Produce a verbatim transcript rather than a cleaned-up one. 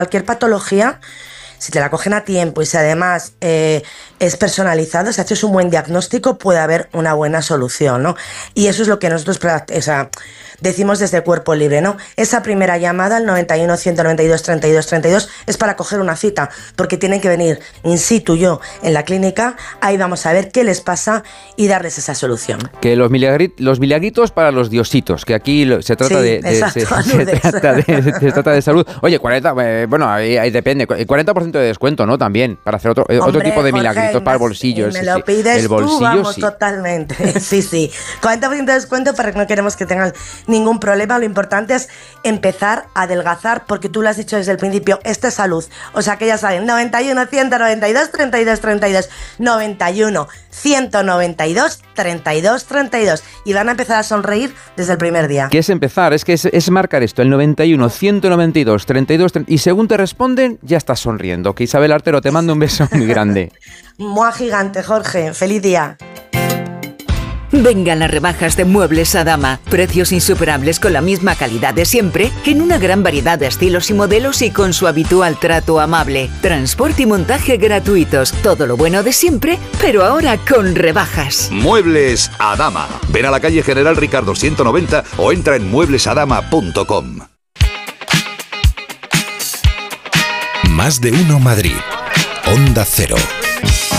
cualquier patología, si te la cogen a tiempo y si además eh, es personalizado, si haces un buen diagnóstico, puede haber una buena solución, ¿no? Y eso es lo que nosotros o sea, decimos desde Cuerpo Libre, ¿no? Esa primera llamada, al noventa y uno, ciento noventa y dos, treinta y dos, treinta y dos, es para coger una cita, porque tienen que venir in situ yo en la clínica, ahí vamos a ver qué les pasa y darles esa solución. Que los, milagri- los milagritos para los diositos, que aquí lo, se trata sí, de, de, exacto, se, se, trata de, se trata de salud. Oye, cuarenta, eh, bueno, ahí, ahí depende, cuarenta por ciento de descuento, ¿no? También, para hacer otro, Hombre, otro tipo de milagritos Jorge, para el bolsillo. Me sí, lo sí. pides el bolsillo, tú, vamos, sí. Totalmente. Sí, sí. cuarenta por ciento de descuento para que no queremos que tengan ningún problema. Lo importante es empezar a adelgazar, porque tú lo has dicho desde el principio, esta es salud. O sea que ya saben, noventa y uno, ciento noventa y dos, treinta y dos, treinta y dos, noventa y uno, ciento noventa y dos, treinta y dos, treinta y dos. Y van a empezar a sonreír desde el primer día. ¿Qué es empezar? Es que es, es marcar esto, el noventa y uno, ciento noventa y dos, treinta y dos, treinta, y según te responden, ya estás sonriendo. Que Isabel Artero, te mando un beso muy grande. Mua gigante, Jorge. Feliz día. Vengan las rebajas de Muebles Adama. Precios insuperables con la misma calidad de siempre, en una gran variedad de estilos y modelos y con su habitual trato amable. Transporte y montaje gratuitos. Todo lo bueno de siempre, pero ahora con rebajas. Muebles Adama. Ven a la calle General Ricardo ciento noventa o entra en muebles adama punto com. Más de uno Madrid. Onda Cero.